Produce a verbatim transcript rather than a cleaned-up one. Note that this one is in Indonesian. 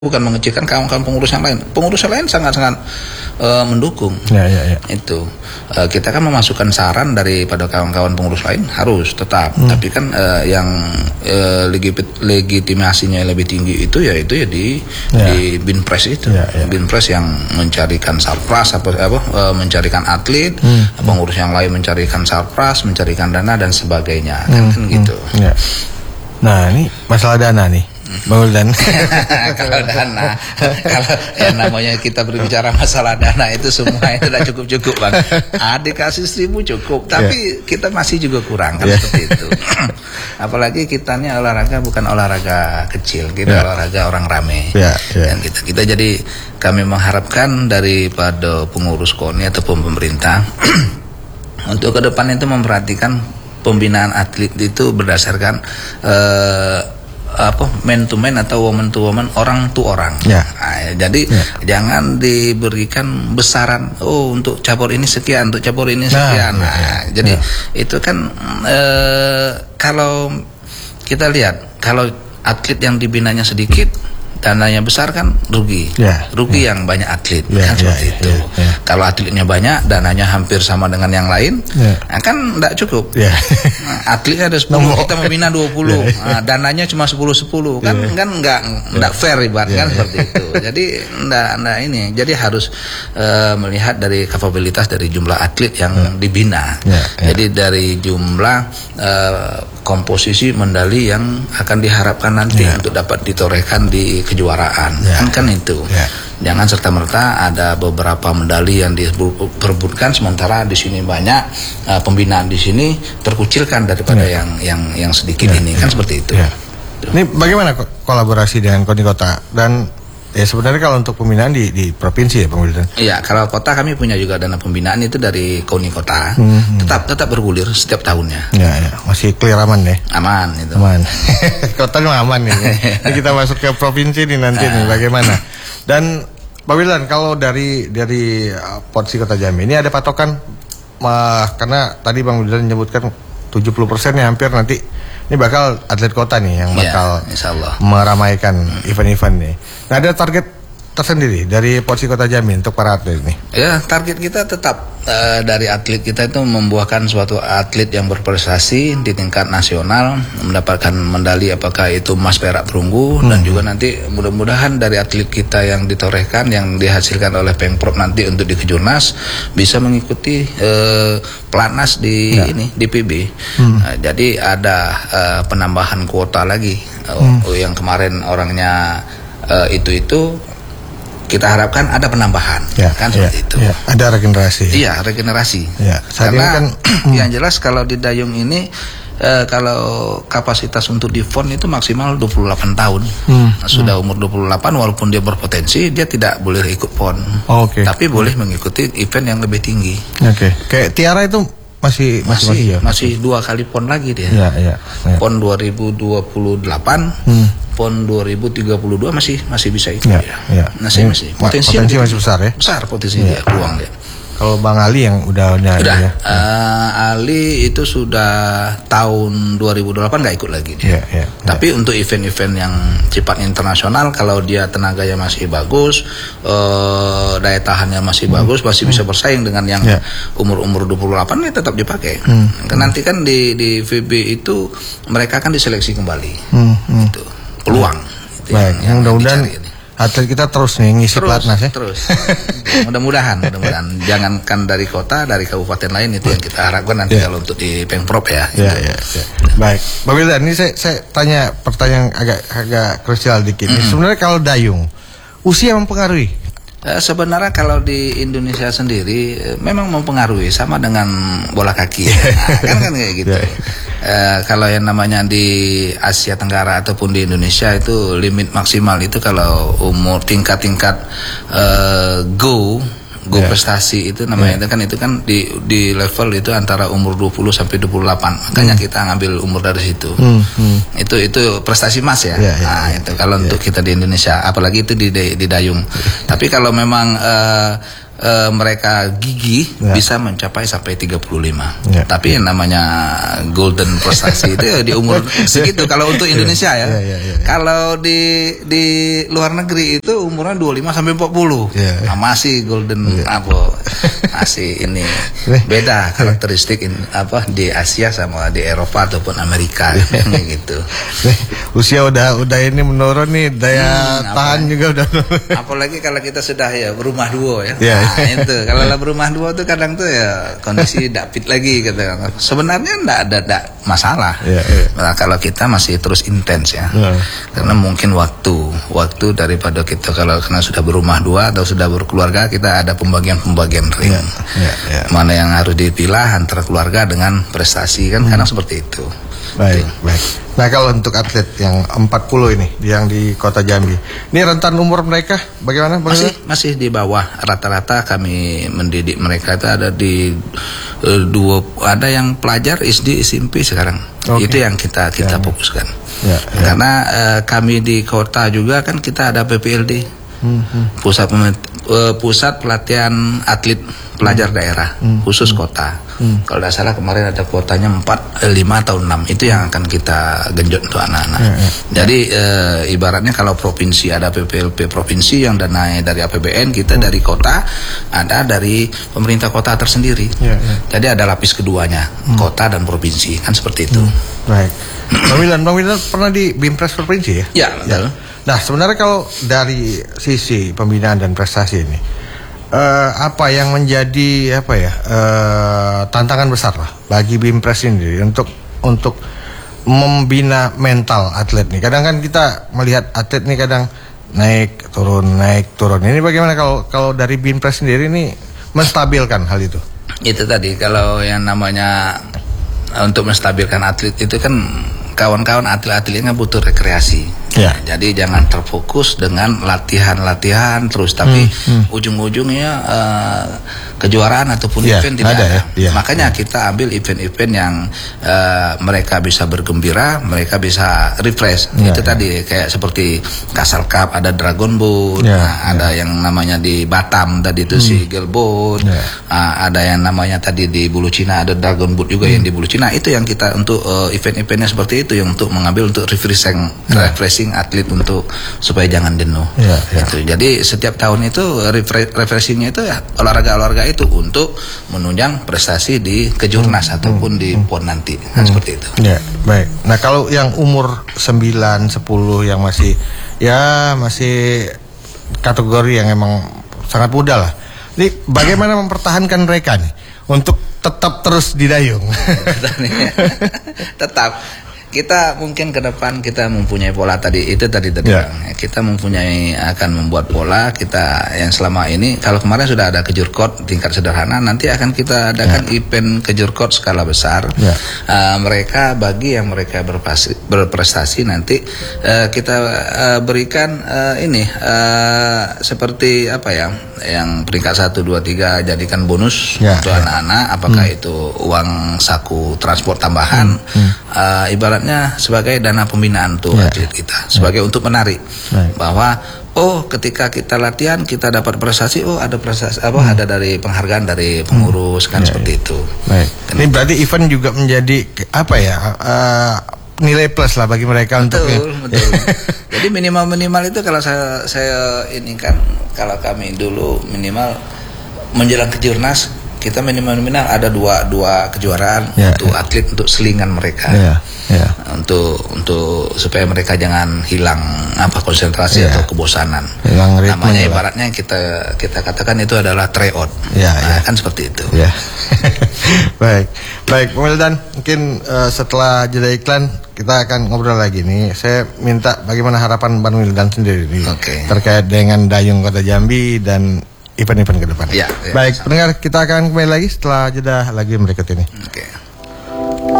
bukan mengecilkan kawan-kawan pengurus yang lain. Pengurus yang lain sangat-sangat uh, mendukung. Ya, ya, ya. Itu uh, kita kan memasukkan saran daripada kawan-kawan pengurus lain harus tetap. Hmm. Tapi kan uh, yang uh, legit legitimasinya lebih tinggi itu ya itu ya di ya. di Binpres itu. Ya, ya. Binpres yang mencarikan sarpras apa apa uh, mencarikan atlet, hmm. pengurus yang lain mencarikan sarpras, mencarikan dana dan sebagainya. Hmm. Kan, kan gitu. Ya. Nah, ini masalah dana nih. Bang Wildan. Kalau dana, kalau yang namanya kita berbicara masalah dana itu semua itu tidak cukup-cukup bang. Adik kasih seribu cukup, tapi yeah. kita masih juga kurang kan yeah. seperti itu. Apalagi kitanya olahraga bukan olahraga kecil, kita yeah. olahraga orang rame. Yeah, yeah. Dan kita, kita jadi kami mengharapkan daripada pengurus K O N I ataupun pemerintah untuk ke depan itu memperhatikan pembinaan atlet itu berdasarkan uh, apa man to man atau woman to woman, orang to orang. Ya. Nah, jadi ya. jangan diberikan besaran. Oh untuk cabur ini sekian, untuk cabur ini sekian. Nah, nah ya, ya. jadi ya. itu kan eh, kalau kita lihat kalau atlet yang dibinanya sedikit, dananya besar kan rugi, ya, rugi ya. yang banyak atlet ya, kan seperti ya, itu. Ya, ya. Kalau atletnya banyak, dananya hampir sama dengan yang lain, ya. nah, kan tidak cukup. Ya. Nah, atletnya ada sepuluh, kita membina dua puluh, ya, ya. Nah, dananya cuma sepuluh sepuluh, kan ya. kan nggak nggak fair ibarat ya, kan ya. seperti itu. Jadi ndak ndak ini, jadi harus uh, melihat dari kapabilitas dari jumlah atlet yang ya. dibina. Ya, ya. Jadi dari jumlah uh, komposisi medali yang akan diharapkan nanti ya. untuk dapat ditorehkan di kejuaraan, ya. kan kan itu. Ya. Jangan serta-merta ada beberapa medali yang diperebutkan sementara di sini banyak uh, pembinaan di sini terkucilkan daripada ya. yang yang yang sedikit ya. ini, kan ya. seperti itu. Ya. Ini bagaimana kolaborasi dengan K O N I Kota dan ya sebenarnya kalau untuk pembinaan di, di provinsi ya Bang Wildan? Iya, kalau kota kami punya juga dana pembinaan itu dari K O N I Kota, hmm, tetap tetap bergulir setiap tahunnya. Ya, ya. Masih clear aman ya? Aman itu. Aman. Kota memang aman nih. Ini kita masuk ke provinsi nih nanti nih bagaimana? Dan Bang Wildan kalau dari dari uh, porsi Kota Jambi ini ada patokan uh, karena tadi Bang Wildan menyebutkan tujuh puluh persen ya hampir nanti ini bakal atlet kota nih yang bakal ya, meramaikan event-event nih. Nah ada target tersendiri dari porsi Kota Jambi untuk para atlet ini? Ya target kita tetap uh, dari atlet kita itu membuahkan suatu atlet yang berprestasi di tingkat nasional, mendapatkan medali apakah itu emas, perak, perunggu, hmm. dan juga nanti mudah-mudahan dari atlet kita yang ditorehkan yang dihasilkan oleh Pemprov nanti untuk di Kejurnas bisa mengikuti uh, pelatnas di ya. ini di P B. Hmm. Uh, jadi ada uh, penambahan kuota lagi uh, hmm. yang kemarin orangnya uh, itu itu kita harapkan ada penambahan, ya, kan seperti ya, itu. Ya, ada regenerasi. Iya, regenerasi. Ya, karena kan, yang jelas kalau di Dayung ini eh, kalau kapasitas untuk di F O N itu maksimal dua puluh delapan tahun. Hmm, Sudah hmm. umur dua puluh delapan walaupun dia berpotensi dia tidak boleh ikut P O N. Oh, okay. Tapi boleh mengikuti event yang lebih tinggi. Oke. Okay. Kayak Tiara itu masih masih masih, masih, ya? masih dua kali P O N lagi dia. Ya, ya, ya. P O N dua ribu dua puluh delapan. Hmm. P O N dua ribu tiga puluh dua masih masih bisa ikut ya, ya. ya. Masih masih potensi, potensi masih besar ya. Besar potensi ya. dia, peluang dia. Kalau Bang Ali yang udah udah, udah ya. Uh, Ali itu sudah tahun dua ribu delapan nggak ikut lagi dia. Ya, ya, Tapi ya. untuk event-event yang sifatnya internasional kalau dia tenaganya masih bagus, uh, daya tahannya masih hmm. bagus, masih hmm. bisa bersaing dengan yang ya. umur-umur dua puluh delapan ya tetap dipakai. Hmm. Nanti kan di di V B itu mereka kan diseleksi kembali. Hmm. Hmm. Gitu. Peluang. Baik, yang, yang mudah-mudahan atlet kita terus nih ngisi pelatnas ya. Terus. Mudah-mudahan, mudah-mudahan. Jangankan dari kota, dari kabupaten lain itu yang kita harapkan nanti yeah. kalau untuk di Pemprov ya. Ya, ya, ya. Baik, Bang Wildan, ini saya, saya tanya pertanyaan agak agak krusial dikit. Mm-hmm. Sebenarnya kalau dayung, usia mempengaruhi? Uh, sebenarnya kalau di Indonesia sendiri uh, memang mempengaruhi sama dengan bola kaki ya. Nah, kan kan kayak gitu. Uh, kalau yang namanya di Asia Tenggara ataupun di Indonesia itu limit maksimal itu kalau umur tingkat-tingkat uh, go go yeah. prestasi itu namanya yeah. itu kan itu kan di di level itu antara umur dua puluh sampai dua puluh delapan. Makanya hmm. kita ngambil umur dari situ. Hmm. Hmm. Itu itu prestasi emas ya. Yeah, yeah, nah, yeah. itu kalau yeah. untuk kita di Indonesia apalagi itu di di, di dayung. Tapi kalau memang uh, uh, mereka gigih ya. bisa mencapai sampai tiga puluh lima. Ya. Tapi yang namanya golden prestasi itu ya di umur segitu kalau untuk Indonesia ya. Ya, ya, ya, ya. Kalau di di luar negeri itu umurnya dua puluh lima sampai empat puluh. Ya. Nah, masih golden ya. apa? Masih ini beda karakteristik in, apa di Asia sama di Eropa ataupun Amerika gitu. Usia udah udah ini menurun nih, daya hmm, tahan juga udah. Apalagi kalau kita sudah ya berumah dua ya. Ya. Nah, itu kalau berumah dua tuh kadang tuh ya kondisi tidak fit lagi gitu. Sebenarnya enggak ada enggak masalah. Ya, ya. Nah, kalau kita masih terus intens ya. Ya. Karena mungkin waktu waktu daripada kita kalau karena sudah berumah dua atau sudah berkeluarga, kita ada pembagian-pembagian ring. Ya, ya, ya. Mana yang harus dipilah antara keluarga dengan prestasi kan, hmm. karena seperti itu. Baik, gitu. Baik. Nah, kalau untuk atlet yang empat puluh ini yang di Kota Jambi, ini rentan umur mereka bagaimana? Masih masih di bawah rata-rata. Kami mendidik mereka itu ada di uh, dua, ada yang pelajar S D S M P sekarang. Okay. Itu yang kita kita ya. fokuskan. Ya, ya. Karena uh, kami di kota juga kan kita ada P P L D. Hmm, hmm. Pusat uh, pusat pelatihan atlet pelajar hmm. daerah hmm. khusus kota. Hmm. Kalau tidak salah kemarin ada kuotanya empat, lima atau enam. Itu yang akan kita genjot untuk anak-anak. Ya, ya. Jadi e, ibaratnya kalau provinsi ada P P L P provinsi yang dananya dari A P B N, kita hmm. dari kota ada dari pemerintah kota tersendiri. Ya, ya. Jadi ada lapis keduanya, hmm. kota dan provinsi, kan seperti itu. Hmm. Baik. Bang Wildan, Bang Wildan pernah di Bimpres provinsi ya? Ya, betul. Ya. Nah, sebenarnya kalau dari sisi pembinaan dan prestasi ini, Uh, apa yang menjadi apa ya uh, tantangan besar lah bagi Bimpres ini untuk untuk membina mental atlet nih. Kadang kan kita melihat atlet nih kadang naik turun naik turun. Ini bagaimana kalau kalau dari Bimpres sendiri ini menstabilkan hal itu? Itu tadi kalau yang namanya untuk menstabilkan atlet itu kan kawan-kawan atlet-atletnya butuh rekreasi. Ya. Nah, jadi jangan terfokus dengan latihan-latihan terus, tapi hmm, hmm. ujung-ujungnya uh, kejuaraan ataupun ya, event tidak ada. ada. Ya, Makanya ya. kita ambil event-event yang uh, mereka bisa bergembira, mereka bisa refresh. Ya, Itu ya. tadi kayak seperti Castle Cup, ada Dragon Boat, ya, nah, ya. ada yang namanya di Batam tadi itu hmm. si Eagle Boat, ya. uh, ada yang namanya tadi di Bulu Cina ada Dragon Boat juga hmm. yang di Bulu Cina. Itu yang kita untuk uh, event-eventnya seperti itu, yang untuk mengambil untuk refreshing, ya. refreshing atlet untuk supaya jangan jenuh. Ya, ya. Gitu. Jadi setiap tahun itu refre refreshingnya itu ya olahraga-olahraga itu untuk menunjang prestasi di kejurnas hmm, ataupun hmm, di pon nanti kan hmm, seperti itu. Ya, baik. Nah, kalau yang umur sembilan, sepuluh yang masih ya masih kategori yang emang sangat muda lah. Ini bagaimana mempertahankan mereka nih untuk tetap terus didayung? Tetap. Kita mungkin ke depan kita mempunyai pola tadi itu tadi tadi yeah. kita mempunyai akan membuat pola kita yang selama ini. Kalau kemarin sudah ada kejurkot tingkat sederhana, nanti akan kita adakan yeah. event kejurkot skala besar. Yeah. Uh, mereka bagi yang mereka berprestasi, berprestasi nanti uh, kita uh, berikan uh, ini uh, seperti apa ya, yang peringkat satu dua tiga jadikan bonus yeah, untuk anak-anak. Yeah. Apakah hmm. itu uang saku transport tambahan, hmm. Hmm. Uh, ibaratnya sebagai dana pembinaan tuh yeah. atlet kita, sebagai yeah. untuk menarik right. bahwa oh ketika kita latihan kita dapat prestasi, oh ada prestasi apa hmm. ada dari penghargaan dari pengurus hmm. kan yeah, seperti yeah. itu. Right. Ini berarti event juga menjadi apa ya? Uh, nilai plus lah bagi mereka. Betul, untuk betul. Jadi minimal-minimal itu kalau saya saya ini kan kalau kami dulu minimal menjelang kejurnas kita minimal-minimal ada dua dua kejuaraan yeah, untuk yeah. atlet untuk selingan mereka. Yeah, yeah. Untuk untuk supaya mereka jangan hilang apa konsentrasi yeah. atau kebosanan. Hilang ritme. Namanya ibaratnya kita kita katakan itu adalah tryout. Yeah, nah, yeah. kan seperti itu. Yeah. Baik. Baik, Bang Wildan, mungkin uh, setelah jeda iklan kita akan ngobrol lagi nih. Saya minta bagaimana harapan Bang Wildan sendiri nih okay. terkait dengan dayung Kota Jambi dan event-event ke depan. Ya, ya, baik, sama. Pendengar, kita akan kembali lagi setelah jeda lagi berikut ini. Okay.